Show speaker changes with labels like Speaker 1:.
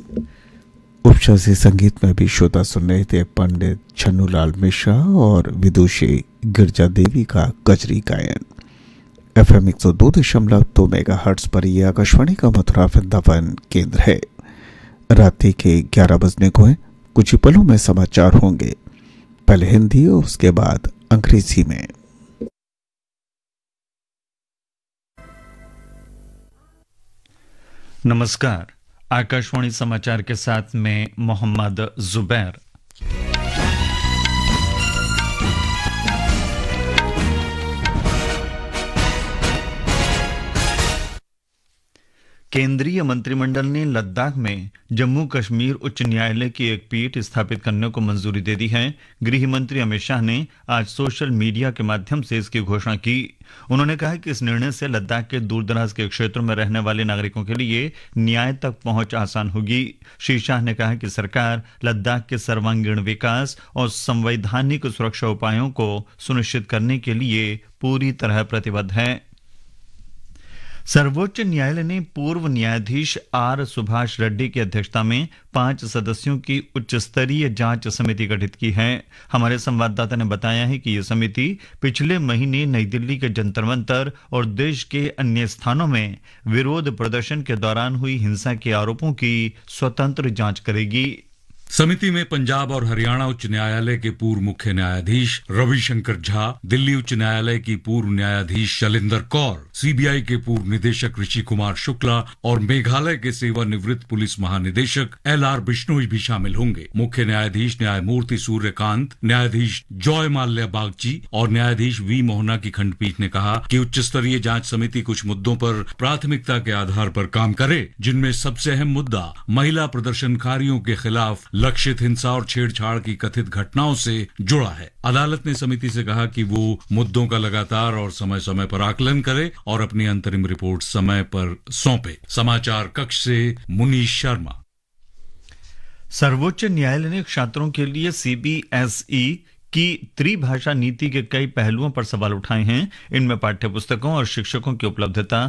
Speaker 1: उपशासी संगीत में भी श्रोता सुन रहे थे पंडित छन्नूलाल मिश्रा और विदुषी गिरजा देवी का गजरी गायन। FM 102.2 मेगाहर्ट्ज पर यह आकाशवाणी का मथुरा वृंदावन केंद्र है। रात्रि के 11 बजने को है। कुछ ही पलों में समाचार होंगे, पहले हिंदी और उसके बाद अंग्रेजी में।
Speaker 2: नमस्कार, आकाशवाणी समाचार के साथ मैं मोहम्मद जुबैर। केंद्रीय मंत्रिमंडल ने लद्दाख में जम्मू कश्मीर उच्च न्यायालय की एक पीठ स्थापित करने को मंजूरी दे दी है। गृह मंत्री अमित शाह ने आज सोशल मीडिया के माध्यम से इसकी घोषणा की। उन्होंने कहा कि इस निर्णय से लद्दाख के दूरदराज के क्षेत्रों में रहने वाले नागरिकों के लिए न्याय तक पहुंच आसान होगी। श्री शाह ने कहा कि सरकार लद्दाख के सर्वांगीण विकास और संवैधानिक सुरक्षा उपायों को सुनिश्चित करने के लिए पूरी तरह प्रतिबद्ध है। सर्वोच्च न्यायालय ने पूर्व न्यायाधीश आर सुभाष रेड्डी की अध्यक्षता में 5 सदस्यों की उच्च स्तरीय जांच समिति गठित की है। हमारे संवाददाता ने बताया है कि यह समिति पिछले महीने नई दिल्ली के जंतर मंतर और देश के अन्य स्थानों में विरोध प्रदर्शन के दौरान हुई हिंसा के आरोपों की स्वतंत्र जांच करेगी।
Speaker 3: समिति में पंजाब और हरियाणा उच्च न्यायालय के पूर्व मुख्य न्यायाधीश रविशंकर झा, दिल्ली उच्च न्यायालय की पूर्व न्यायाधीश शैलेंद्र कौर, सीबीआई के पूर्व निदेशक ऋषि कुमार शुक्ला और मेघालय के सेवानिवृत्त पुलिस महानिदेशक LR बिश्नोई भी शामिल होंगे। मुख्य न्यायाधीश न्यायमूर्ति सूर्यकांत, न्यायाधीश जॉय माल्या बागची और न्यायाधीश V मोहना की खंडपीठ ने कहा कि उच्च स्तरीय जांच समिति कुछ मुद्दों पर प्राथमिकता के आधार पर काम करे, जिनमें सबसे अहम मुद्दा महिला प्रदर्शनकारियों के खिलाफ लक्षित हिंसा और छेड़छाड़ की कथित घटनाओं से जुड़ा है। अदालत ने समिति से कहा कि वो मुद्दों का लगातार और समय समय पर आकलन करे और अपनी अंतरिम रिपोर्ट समय पर सौंपे। समाचार कक्ष से मुनीश शर्मा।
Speaker 2: सर्वोच्च न्यायालय ने छात्रों के लिए CBSE की त्रिभाषा नीति के कई पहलुओं पर सवाल उठाए हैं। इनमें पाठ्यपुस्तकों और शिक्षकों की उपलब्धता,